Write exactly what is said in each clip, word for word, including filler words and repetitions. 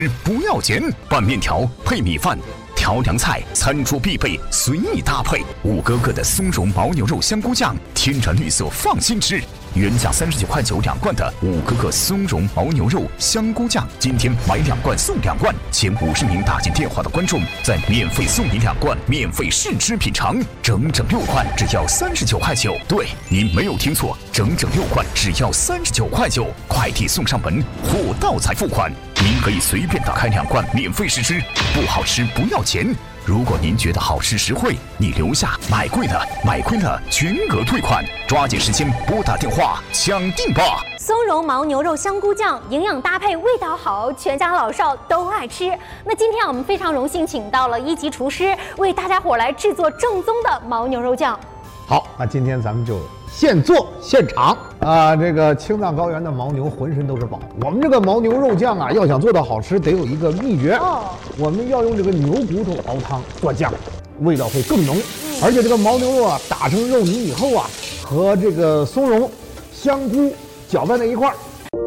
不要钱，拌面条配米饭。调凉菜，餐桌必备，随意搭配。五哥哥的松茸牦牛肉香菇酱，天然绿色，放心吃。原价三十九块九两罐的五哥哥松茸牦牛肉香菇酱，今天买两罐送两罐，前五十名打进电话的观众再免费送你两罐，免费试吃品尝，整整六罐只要三十九块九。对，您没有听错，整整六罐只要三十九块九，快递送上门，货到才付款。您可以随便打开两罐免费试吃，不好吃不要钱。如果您觉得好吃实惠，你留下；买贵了、买亏了，全额退款。抓紧时间拨打电话抢定吧！ 松茸牦牛肉香菇酱，营养搭配，味道好，全家老少都爱吃。那今天我们非常荣幸请到了一级厨师，为大家伙来制作正宗的牦牛肉酱。 好，那今天咱们就现做现尝啊！这个青藏高原的牦牛浑身都是宝，我们这个牦牛肉酱啊，要想做到好吃，得有一个秘诀哦。我们要用这个牛骨头熬汤做酱，味道会更浓。嗯、而且这个牦牛肉啊，打成肉泥以后啊，和这个松茸、香菇搅拌在一块儿，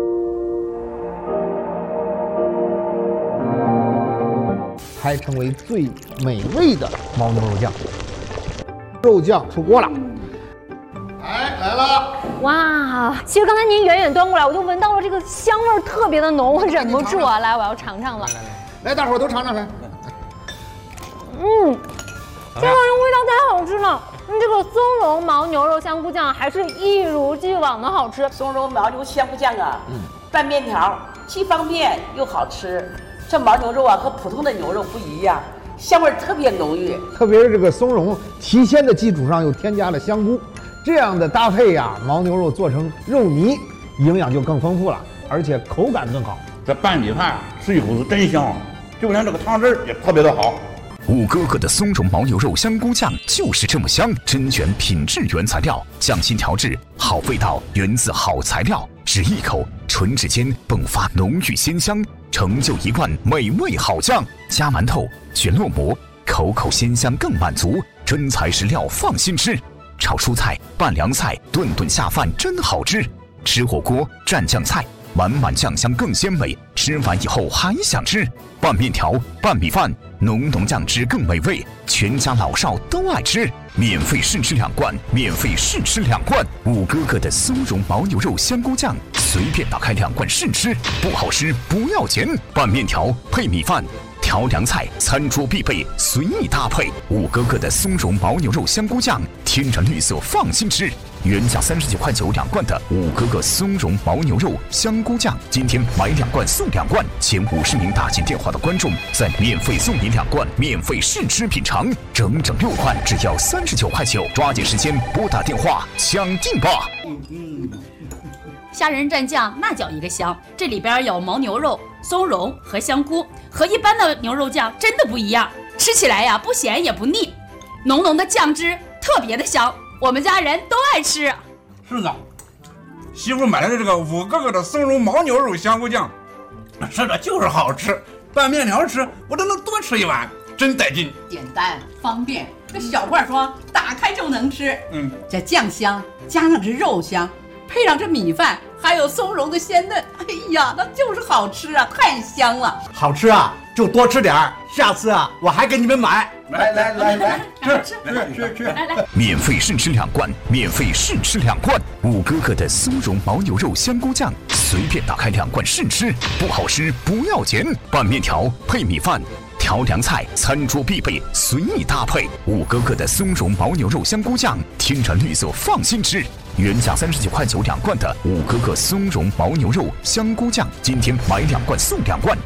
才成为最美味的牦牛肉酱。肉酱出锅了。哎，来了！ 哇，其实刚才您远远端过来，我就闻到了这个香味儿特别的浓，我忍不住啊！来，我要尝尝了。 来来来，来，大伙儿都尝尝来。 嗯，这个味道太好吃了。嗯，这个松茸牦牛肉香菇酱还是一如既往的好吃。 松茸牦牛香菇酱啊，嗯，拌面条既方便又好吃。这牦牛肉啊和普通的牛肉不一样，香味特别浓郁。 特别是这个松茸提鲜的基础上又添加了香菇。这样的搭配呀、啊，牦牛肉做成肉泥，营养就更丰富了，而且口感更好。 这拌米饭吃一口是真香，就连这个汤汁也特别的好。 五哥哥的松茸牦牛肉香菇酱就是这么香，真选品质原材料，匠心调制，好味道源自好材料。只一口，唇齿间迸发浓郁鲜香，成就一罐美味好酱。加馒头，卷烙馍，口口鲜香更满足，真材实料，放心吃。炒蔬菜、拌凉菜，顿顿下饭真好吃。吃火锅、蘸酱菜，满满酱香更鲜美，吃完以后还想吃。拌面条、拌米饭，浓浓酱汁更美味，全家老少都爱吃。免费试吃两罐，免费试吃两罐。五哥哥的松茸牦牛肉香菇酱，随便打开两罐试吃，不好吃不要钱。拌面条配米饭。调凉菜，餐桌必备，随意搭配。五哥哥的松茸牦牛肉香菇酱，天然绿色，放心吃。原价三十九块九两罐的五哥哥松茸牦牛肉香菇酱，今天买两罐送两罐，前五十名打进电话的观众再免费送你两罐，免费试吃品尝，整整六罐只要三十九块九，抓紧时间拨打电话抢定吧！ 虾仁蘸酱那叫一个香，这里边有牦牛肉、松茸和香菇，和一般的牛肉酱真的不一样，吃起来呀不咸也不腻，浓浓的酱汁特别的香，我们家人都爱吃。 是的，媳妇买的这个五哥哥的松茸牦牛肉香菇酱，吃着就是好吃，拌面条吃我都能多吃一碗，真带劲。 简单方便，这小罐装打开就能吃。 嗯， 这酱香加上这肉香，配上这米饭，还有松茸的鲜嫩，哎呀，那就是好吃啊，太香了！ 好吃啊，就多吃点儿，下次啊，我还给你们买。 来来来来， 吃吃吃吃！ 来来， 免费试吃两罐，免费试吃两罐。五哥哥的松茸牦牛肉香菇酱，随便打开两罐试吃，不好吃不要钱。拌面条配米饭。调凉菜，餐桌必备，随意搭配。五哥哥的松茸牦牛肉香菇酱，天然绿色，放心吃。原价三十九块九两罐的五哥哥松茸牦牛肉香菇酱，今天买两罐送两罐。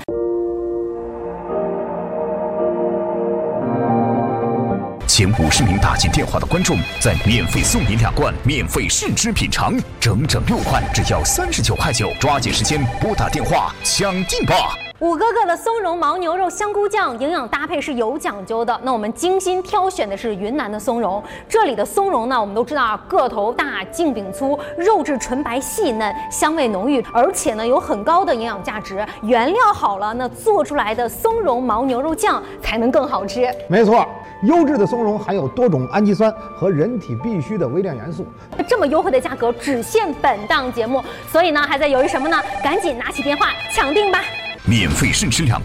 前五十名打进电话的观众再免费送你两罐，免费试吃品尝，整整六罐只要三十九块九，抓紧时间拨打电话抢定吧！ 五哥哥的松茸牦牛肉香菇酱营养搭配是有讲究的。那我们精心挑选的是云南的松茸，这里的松茸呢，我们都知道啊，个头大、茎柄粗，肉质纯白细嫩，香味浓郁，而且呢有很高的营养价值。原料好了，那做出来的松茸牦牛肉酱才能更好吃。 没错，优质的松茸含有多种氨基酸和人体必需的微量元素。 这么优惠的价格只限本档节目，所以呢还在犹豫什么呢？赶紧拿起电话抢定吧！ 免费试吃两